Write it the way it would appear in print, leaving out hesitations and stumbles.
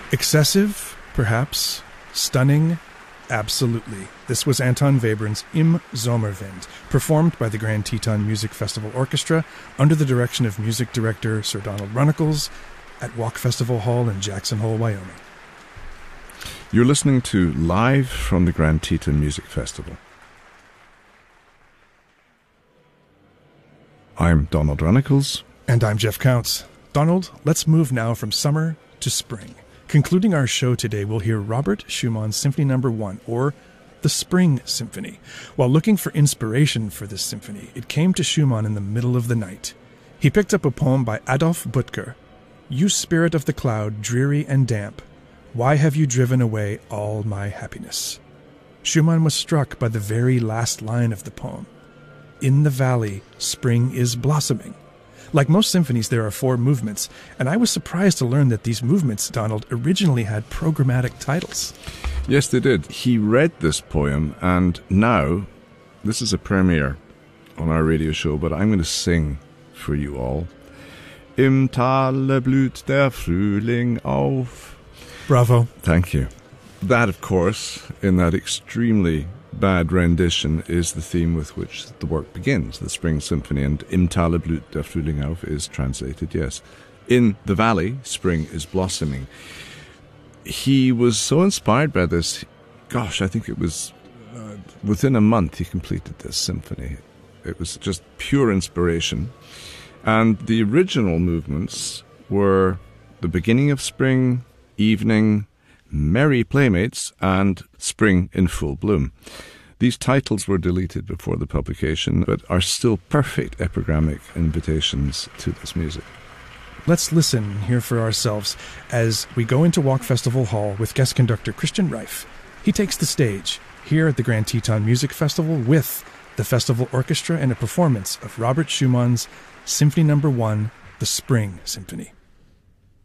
Excessive, perhaps. Stunning, absolutely. This was Anton Webern's Im Sommerwind, performed by the Grand Teton Music Festival Orchestra under the direction of music director Sir Donald Runnicles at Walk Festival Hall in Jackson Hole, Wyoming. You're listening to Live from the Grand Teton Music Festival. I'm Donald Runnicles. And I'm Jeff Counts. Donald, let's move now from summer to spring. Concluding our show today, we'll hear Robert Schumann's Symphony No. 1, or the Spring Symphony. While looking for inspiration for this symphony, it came to Schumann in the middle of the night. He picked up a poem by Adolf Butker, "You spirit of the cloud, dreary and damp, why have you driven away all my happiness?" Schumann was struck by the very last line of the poem. In the valley, spring is blossoming. Like most symphonies, there are 4 movements, and I was surprised to learn that these movements, Donald, originally had programmatic titles. Yes, they did. He read this poem, and now, this is a premiere on our radio show, but I'm going to sing for you all. Im Tale blüht der Frühling auf. Bravo. Thank you. That, of course, in that extremely bad rendition, is the theme with which the work begins, the Spring Symphony, and Im Tale blüht der Frühling auf is translated, yes. In the valley, spring is blossoming. He was so inspired by this, gosh, I think it was within a month he completed this symphony. It was just pure inspiration. And the original movements were the beginning of spring, evening, Merry Playmates, and Spring in Full Bloom. These titles were deleted before the publication, but are still perfect epigrammic invitations to this music. Let's listen and hear for ourselves as we go into Walk Festival Hall with guest conductor Christian Reif. He takes the stage here at the Grand Teton Music Festival with the festival orchestra and a performance of Robert Schumann's Symphony No. 1, the Spring Symphony.